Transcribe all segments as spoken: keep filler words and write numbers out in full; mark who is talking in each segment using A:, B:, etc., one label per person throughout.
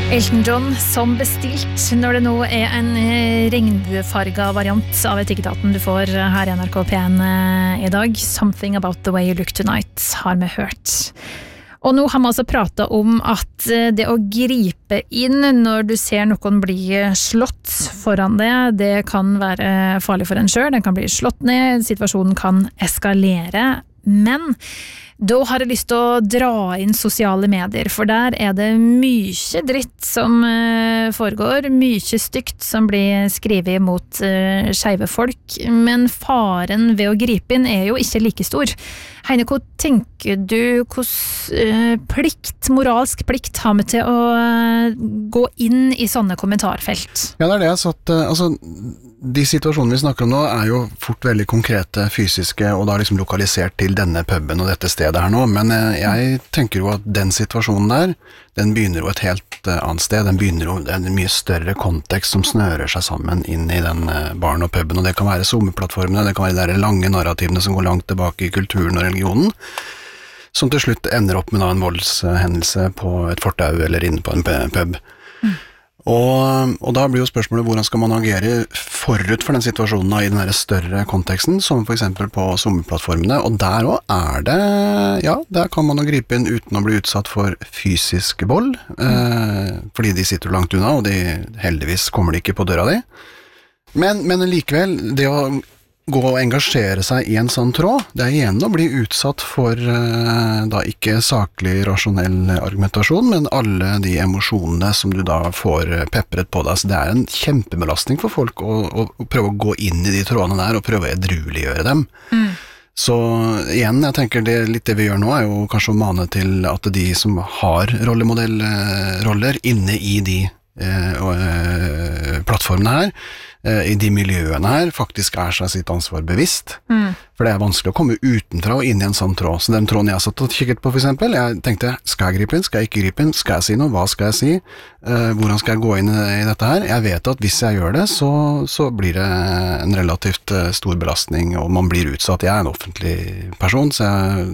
A: Elton John som bestilt når det nå er en regnbuefarga variant av etikettaten du får her i N R K P en i dag. Something about the way you look tonight har vi hørt. Og nå har vi altså pratet om at det å gripe inn når du ser noen bli slått foran det, det kan være farlig for en selv, den kan bli slått ned, situasjonen kan eskalere, men da har jeg lyst til å dra inn sosiale medier, for der er det mye dritt som foregår, mye stygt som blir skrevet mot skeive folk, men faren ved å gripe inn er jo ikke like stor. Heine, hva tenker du, hvordan plikt, moralsk plikt har vi til å gå inn i sånne kommentarfelt?
B: Ja, det er det jeg satt, altså de situasjonene vi snakker om nå er jo fort veldig konkrete, fysiske, og da liksom lokalisert til denne puben og dette stedet her nå, men jeg tenker jo at den situasjonen der, den begynner jo et helt annet sted, den begynner jo en mye større kontekst som snører seg sammen inn i den baren og puben, og det kan være Zoom-plattformene, det kan være de lange narrativene som går langt tilbake i kulturen og religionen, som til slutt ender opp med en voldshendelse på et fortau eller inne på en pub. Mm. Og, og da blir jo spørsmålet hvordan skal man agere forut for den situasjonen da, i den her større konteksten, som for eksempel på Zoom-plattformene, og der også er det, ja, der kan man jo gripe inn uten å bli utsatt for fysisk vold, eh, fordi de sitter langt unna, og de, heldigvis kommer de ikke på døra di. Men, men likevel, det å gå og engasjere seg i en sånn tråd, det er igjen å bli utsatt for uh, da ikke saklig, rasjonell argumentasjon, men alle de emosjonene som du da får peppret på deg. Så det er en kjempebelastning for folk å, å, å prøve å gå inn i de trådene der og prøve å edrueliggjøre dem. Mm. Så igjen, jeg tenker det, litt det vi gjør nå er jo kanskje å mane til at de som har rollemodellroller inne i de uh, uh, plattformene her, i de miljøene her faktisk er seg sitt ansvar bevisst. Mm. For det er vanskelig å komme utenfra og inn i en sånn tråd. Så den tråden jeg satt og kikket på for eksempel, jeg tenkte, skal jeg gripe inn, skal jeg ikke gripe inn, skal jeg si noe, hva skal jeg si, uh, hvordan skal jeg gå inn i dette her? Jeg vet at hvis jeg gjør det, så, så blir det en relativt uh, stor belastning, og man blir utsatt. Jeg er en offentlig person, så jeg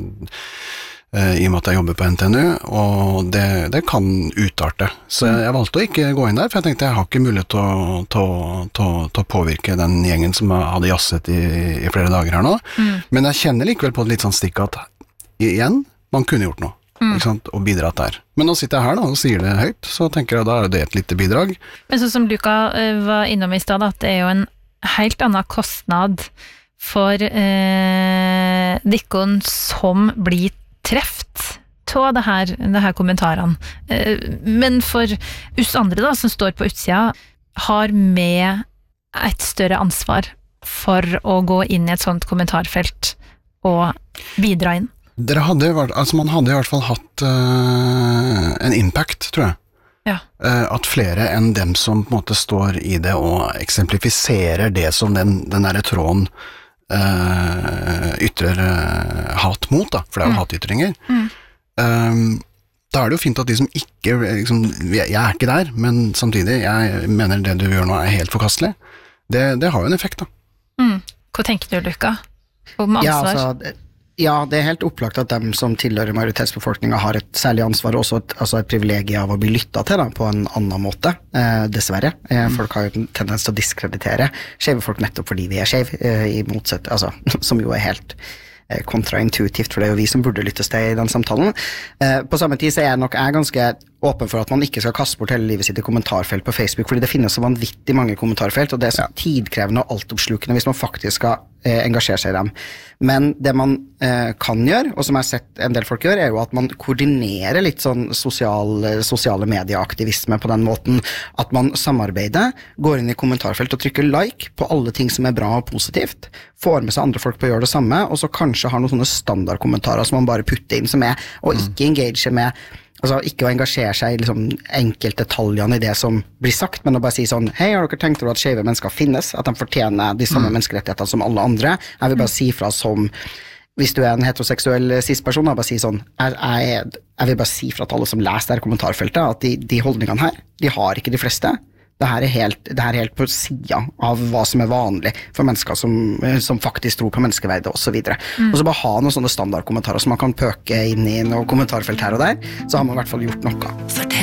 B: i og med at jeg jobber på N T N U, og det, det kan utarte. Så jeg, jeg valgte å ikke gå inn der, for jeg tenkte jeg har ikke mulighet til å, til, til, til å påvirke den gjengen som hadde jasset i, i flere dager her nå. Mm. Men jeg kjenner likevel på et litt sånn stikk at igjen, man kunne gjort noe, mm. ikke sant, og bidratt der. Men nå sitter jeg her da, og sier det høyt, så tenker jeg da er det et lite bidrag.
A: Men sånn som Luka var innom i sted, at det er jo en helt annen kostnad for eh, dikkon som blir treft av det her, det her kommentarene. Men for oss andre da, som står på utsida, har med et større ansvar for å gå inn i et sånt kommentarfelt og bidra inn.
B: Dere hadde, altså man hadde i hvert fall hatt uh, en impact, tror jeg. Ja. Uh, at flere enn dem som på en måte står i det og eksemplifiserer det som den, den der tråden Uh, ytrer uh, hat mot da, for det er jo mm. hatytringer mm. um, da er det jo fint at de som ikke liksom, jeg, jeg er ikke der, men samtidig jeg mener det du gjør nå er helt forkastelig, det, det har jo en effekt da.
A: Mm. Hva tenker du, Luka? Om ansvar?
C: Ja, altså, ja, det er helt opplagt at de som tilhører majoritetsbefolkningen har et særlig ansvar, og også et, altså et privilegie av å bli lyttet til da, på en annen måte, eh, dessverre. Eh, folk har jo en tendens til å diskreditere skjeve folk nettopp fordi vi er skjeve, eh, i motsatt, altså, som jo er helt eh, kontraintuitivt, for det er jo vi som burde lyttes til i den samtalen. Eh, på samme tid så er jeg nok er ganske åpen for at man ikke skal kaste bort hele livet sitt i kommentarfelt på Facebook, fordi det finnes så vanvittig mange kommentarfelt, og det er så ja. tidkrevende og altoppslukende hvis man faktisk skal eh, engasjere seg i dem. Men det man eh, kan gjøre, og som jeg har sett en del folk gjør, er jo at man koordinerer litt sånn sosial, sosiale medieaktivisme på den måten, at man samarbeider, går inn i kommentarfelt og trykker like på alle ting som er bra og positivt, får med seg andre folk på å gjøre det samme, og så kanskje har noen sånne standardkommentarer som man bare putter inn som er, og ikke engager med altså ikke å engasjere seg i liksom enkeltdetaljene i det som blir sagt, men å bare si sånn, hei, har dere tenkt over at skjeve mennesker finnes, at de fortjener de samme mm. menneskerettighetene som alle andre? Jeg vil bare si fra som, hvis du er en heteroseksuell cis-person, jeg bare si sånn, jeg, jeg, jeg vil bare si fra til alle som leser det kommentarfeltet, at de, de holdningene her, de har ikke de fleste. Det her er helt, det her er helt på siden av hva som er vanlig for mennesker som, som faktisk tror på menneskeverdet og så videre. Mm. Og så bare ha noen sånne standardkommentarer som man kan pøke inn i noen kommentarfelt her og der, så har man i hvert fall gjort noe.